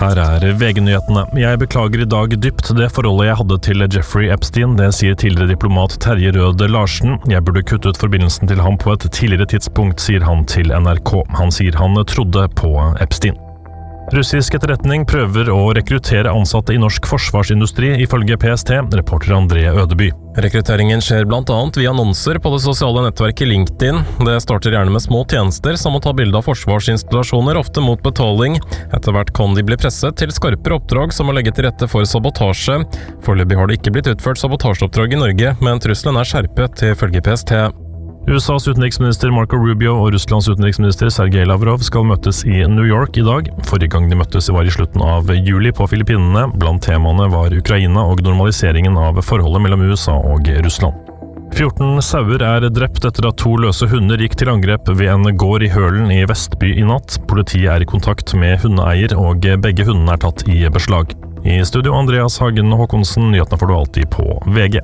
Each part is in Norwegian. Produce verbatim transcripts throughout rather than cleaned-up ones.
Her er V G-nyhetene. Jeg beklager i dag dypt det forholdet jeg hadde til Jeffrey Epstein. Det sier tidligere diplomat Terje Rød Larsen. Jeg burde kutte ut forbindelsen til ham på et tidligere tidspunkt, sier han til N R K. Han sier han trodde på Epstein. Russisk etterretning prøver å rekruttere ansatte i norsk forsvarsindustri, ifølge P S T, reporter André Ødeby. Rekrutteringen skjer blant annet via annonser på det sosiale nettverket LinkedIn. Det starter gjerne med små tjenester, som å ta bilde av forsvarsinstallasjoner, ofte mot betaling. Etter hvert kan de bli presset til skarpere oppdrag, som å legge til rette for sabotasje. Foreløpig har det ikke blitt utført sabotasjeoppdrag i Norge, men trusselen er skjerpet, ifølge P S T. U S A's utenriksminister Marco Rubio og Russlands utenriksminister Sergej Lavrov skal møtes i New York i dag. Forrige gang de møttes var i slutten av juli på Filippinene. Blant temaene var Ukraina og normaliseringen av forholdet mellom U S A og Russland. fjorten sauer er drept etter at to løse hunder gikk til angrep ved en gård i Hølen i Vestby i natt. Politiet er i kontakt med hundeeier, og begge hundene er tatt i beslag. I studio Andreas Hagen Håkonsen, nyhetene får du alltid på V G.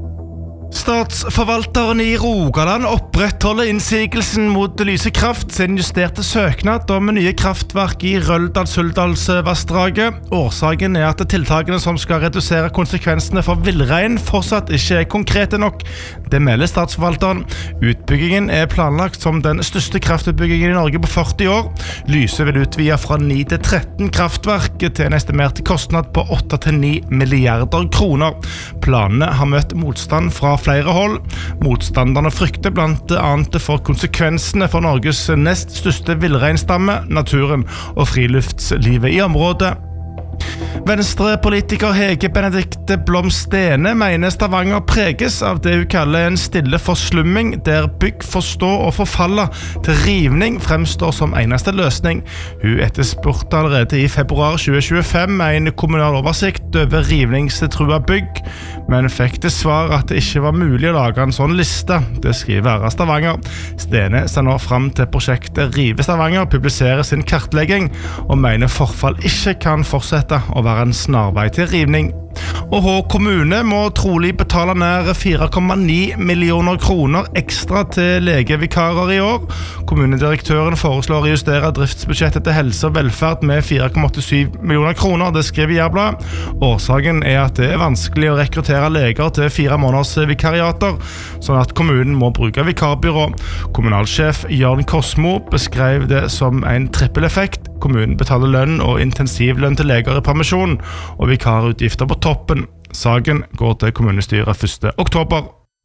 Statsforvalteren i Rogaland opprettholder innsigelsen mot Lyse Kraft sin justerte søknad om nye kraftverk i Røldal-Suldalsvassdraget. Årsaken er at tiltakene som skal redusere konsekvensene for villrein fortsatt ikke er konkrete nok. Det melder statsforvalteren. Utbyggingen er planlagt som den største kraftutbyggingen i Norge på førti år. Lyse vil utvide fra ni til tretten kraftverk til en estimert kostnad på åtte til ni milliarder kroner. Planene har møtt motstand fra flere hold. Motstanderne frykter blant annet for konsekvensene for Norges nest største villreinstamme, naturen og friluftslivet i området. Venstre-politiker Hege Benedikte Blom Stene mener Stavanger preges av det hun kaller en stille forslumming, der bygg får stå og forfalle til rivning fremstår som eneste løsning. Hun etterspurte allerede i februar tjue tjuefem en kommunal oversikt over rivningstrua bygg, men fikk til svar at det ikke var mulig å lage en sånn liste. Det skriver Æra Stavanger. Stene ser nå frem til prosjektet Rive Stavanger publiserer sin kartlegging, og mener forfall ikke kan fortsette å være en snarvei til rivning. Og Hå kommune må trolig betale nær fire komma ni millioner kroner ekstra til legevikarer i år. Kommunedirektøren foreslår å justere driftsbudsjettet til helse og velferd med fire komma åttisyv millioner kroner, det skriver Jærbladet. Årsaken er at det er vanskelig å rekruttere leger til fire måneders vikariater, sånn at kommunen må bruke vikarbyrå. Kommunalsjef Jørn Kosmo beskrev det som en trippeleffekt. Kommunen betaler lønn og intensivlønn til leger i permisjon, og vikarutgifter på toppen. Saken går til kommunestyret første oktober.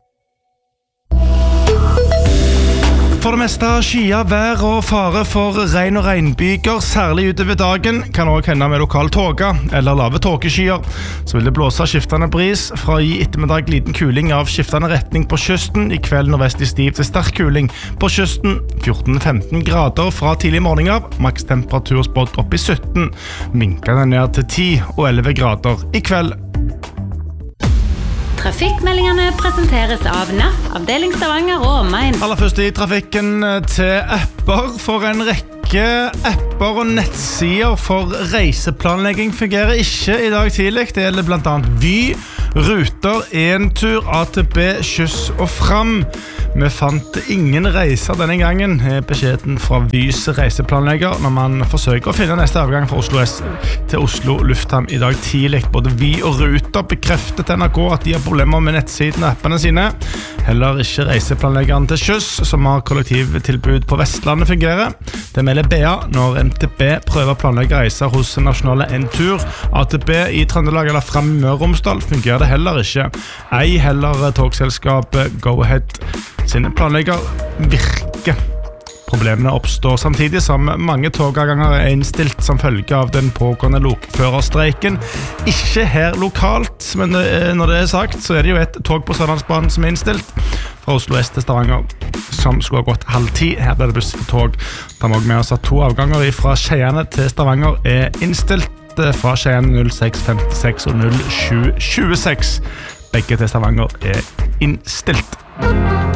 For det meste skyer vær og fare for regn og regnbyger, særlig utover dagen. Kan også hende med lokal tåke eller lave tåkeskyer. Så vil det blåse skiftende bris fra i ettermiddag liten kuling av skiftende retning på kysten. I kveld nordvest i stiv til sterk kuling på kysten. fjorten til femten grader fra tidlig morgen av. Maks temperatur spådd opp i sytten. Minkene ned til ti og elleve grader i kveld. Trafikkmeldingene presenteres av N A F, avdeling Stavanger og omegn. Aller først i trafikken til apper. For en rekke apper og nettsider for reiseplanlegging fungerer ikke i dag tidlig. Det gjelder blant annet Vy, Ruter, Entur, A T B, Kyss og Fram. Vi fant ingen reiser denne gangen, er beskjeden fra Vys reiseplanlegger når man forsøker å finne neste avgang fra Oslo S til Oslo Lufthavn i dag tidlig. Både Vy og Ruter bekreftet til N R K at de har problemer med nettsiden og appene sine. Heller ikke reiseplanleggeren til Kyss, som har kollektivtilbud på Vestlandet, fungerer. Det melder B A når M T B prøver å planlegge reiser hos nasjonale Entur. A T B i Trøndelag eller Fram i Møre og Romsdal fungerer det heller ikke. Ei heller togselskapet Go-Ahead sin planlegger virker. Problemene oppstår samtidig som mange togavganger er innstilt som følge av den pågående lokførerstreiken. Ikke her lokalt, men når det er sagt, så er det jo et tog på Sørlandsbanen som er innstilt fra Oslo S til Stavanger, som skulle ha gått halv ti. Her ble det buss for tog. Da må vi med oss at to avganger fra Skeiane til Stavanger er innstilt fra Skeiane null seks femtiseks og null sju tjueseks. Begge til Stavanger er innstilt.